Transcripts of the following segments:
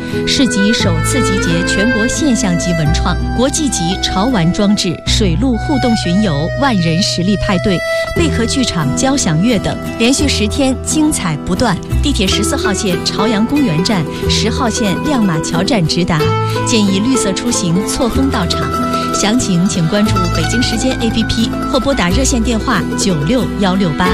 市级首次集结全国现象级文创、国际级潮玩装置、水陆互动巡游、万人实力派对、贝壳剧场交响乐等，连续10天精彩不断。地铁14号线朝阳公园站、10号线亮马桥站直达，建议绿色出行，错峰到场。详情请关注北京时间 APP 或拨打热线电话96168。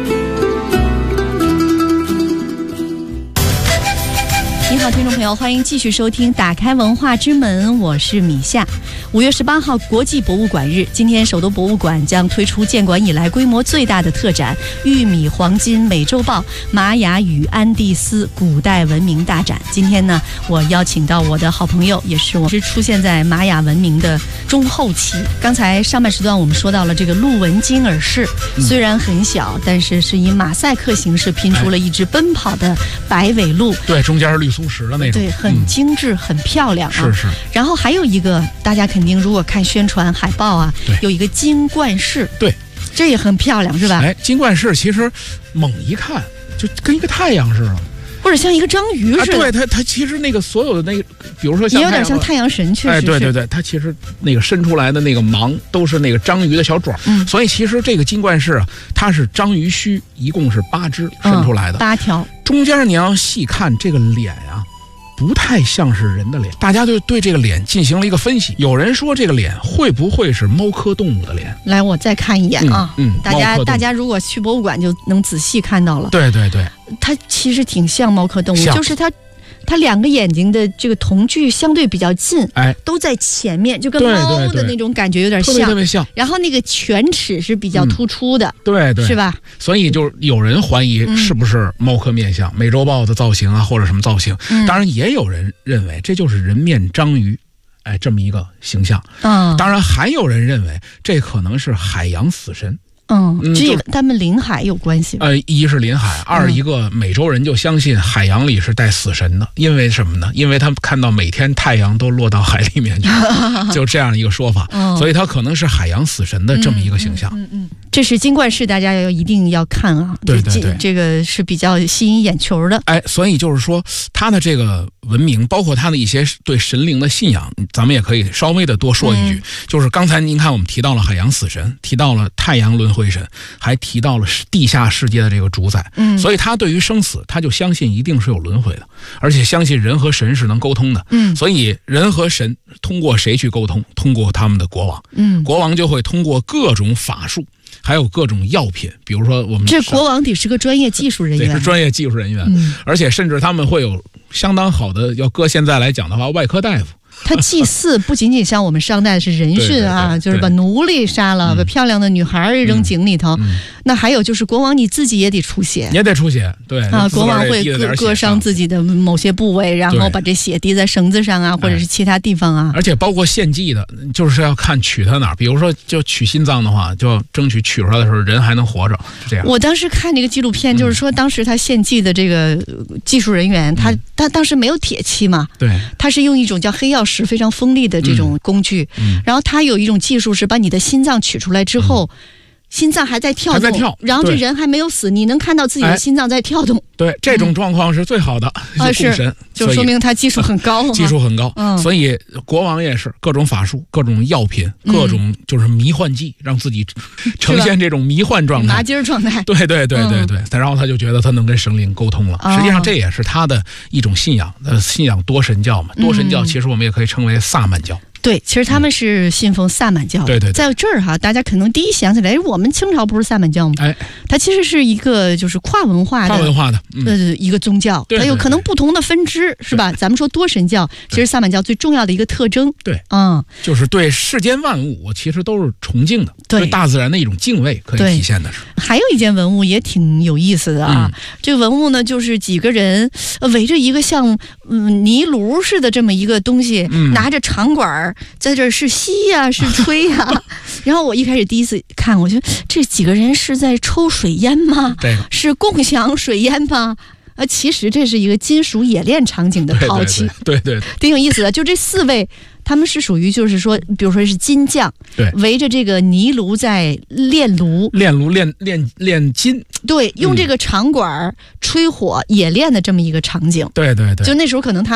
你好，听众朋友，欢迎继续收听打开文化之门，我是米夏。5月18号国际博物馆日，今天首都博物馆将推出建馆以来规模最大的特展——玉米黄金美洲豹玛雅与安第斯古代文明大展。今天呢，我邀请到我的好朋友，也是我是出现在玛雅文明的中后期。刚才上半时段我们说到了这个鹿纹金耳饰，虽然很小，但是是以马赛克形式拼出了一只奔跑的白尾鹿。 对，中间是绿松石的那种， 对，很精致，很漂亮啊。 是。 然后还有一个，大家肯定如果看宣传海报啊，有一个金冠饰， 对， 这也很漂亮，是吧？ 哎，金冠饰其实猛一看就跟一个太阳似的， 或者像一个章鱼似的。 对，它其实那个所有的那个，比如说像也有点像太阳神，确实是。 对，它其实那个伸出来的那个芒都是那个章鱼的小爪，所以其实这个金冠饰啊，它是章鱼须，一共是8只伸出来的，8条。中间你要细看这个脸啊，不太像是人的脸，大家就对这个脸进行了一个分析。有人说这个脸会不会是猫科动物的脸？来，我再看一眼啊。大家如果去博物馆就能仔细看到了。对，它其实挺像猫科动物，就是它2个眼睛的这个瞳距相对比较近，都在前面，就跟猫的那种感觉有点像，特别像。然后那个犬齿是比较突出的，对，是吧？所以就有人怀疑是不是猫科面相，美洲豹的造型啊，或者什么造型。当然也有人认为这就是人面章鱼，这么一个形象。当然还有人认为这可能是海洋死神。这个他们临海有关系。一是临海，二一个美洲人就相信海洋里是带死神的，因为什么呢？因为他们看到每天太阳都落到海里面去，就这样一个说法，所以他可能是海洋死神的这么一个形象。这是金冠饰，大家一定要看啊！对，这个是比较吸引眼球的。所以就是说，他的这个文明，包括他的一些对神灵的信仰，咱们也可以稍微的多说一句。就是刚才您看，我们提到了海洋死神，提到了太阳轮回神，还提到了地下世界的这个主宰。所以他对于生死，他就相信一定是有轮回的，而且相信人和神是能沟通的。所以人和神通过谁去沟通？通过他们的国王。国王就会通过各种法术，还有各种药品，比如说我们这国王得是个专业技术人员，是专业技术人员，而且甚至他们会有相当好的，要搁现在来讲的话，外科大夫。他祭祀不仅仅像我们商代是人殉啊，就是把奴隶杀了，把漂亮的女孩扔井里头。那还有就是国王你自己也得出血，也得出血，对啊，国王会割伤自己的某些部位，然后把这血滴在绳子上啊，或者是其他地方啊。而且包括献祭的，就是要看取他哪儿，比如说就取心脏的话，就要争取取出来的时候人还能活着，是这样。我当时看这个纪录片，就是说当时他献祭的这个技术人员，他当时没有铁器嘛，对，他是用一种叫黑曜石非常锋利的这种工具，然后他有一种技术是把你的心脏取出来之后，心脏还在跳动，然后这人还没有死，你能看到自己的心脏在跳动。对，这种状况是最好的，是神，就说明他技术很高，技术很高。所以国王也是各种法术、各种药品、各种就是迷幻剂，让自己呈现这种迷幻状态、麻筋状态。对，然后他就觉得他能跟神灵沟通了。实际上这也是他的一种信仰，信仰多神教嘛。多神教其实我们也可以称为萨满教。对，其实他们是信奉萨满教。对，在这儿哈，大家可能第一想起来，我们清朝不是萨满教吗？它其实是一个就是跨文化的一个宗教，它有可能不同的分支，是吧？咱们说多神教，其实萨满教最重要的一个特征，就是对世间万物其实都是崇敬的，对大自然的一种敬畏可以体现的是。还有一件文物也挺有意思的啊，这个文物呢，就是几个人围着一个像泥炉似的这么一个东西，拿着长管在这是吸呀，是吹呀。然后我一开始第一次看，我觉得这几个人是在抽水烟吗？对，是共享水烟吗？其实这是一个金属冶炼场景的陶器，对，挺有意思的。就这4位，他们是属于就是说，比如说是金匠，对，围着这个泥炉在炼金，对，用这个长管吹火冶炼的这么一个场景，对，就那时候可能他